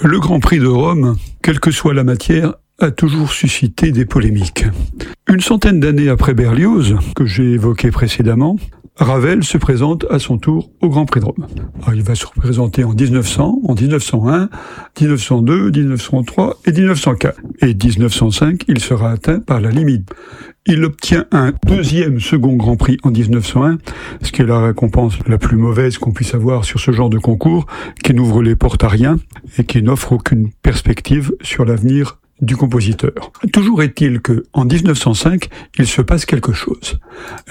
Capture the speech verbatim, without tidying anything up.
Le Grand Prix de Rome, quelle que soit la matière, a toujours suscité des polémiques. Une centaine d'années après Berlioz, que j'ai évoqué précédemment, Ravel se présente à son tour au Grand Prix de Rome. Alors, il va se représenter en dix-neuf cents, en dix-neuf cent un, dix-neuf cent deux, dix-neuf cent trois et dix-neuf cent quatre. Et dix-neuf cent cinq, il sera atteint par la limite. Il obtient un deuxième second Grand Prix en dix-neuf cent un, ce qui est la récompense la plus mauvaise qu'on puisse avoir sur ce genre de concours, qui n'ouvre les portes à rien et qui n'offre aucune perspective sur l'avenir du compositeur. Toujours est-il que, en dix-neuf cent cinq, il se passe quelque chose.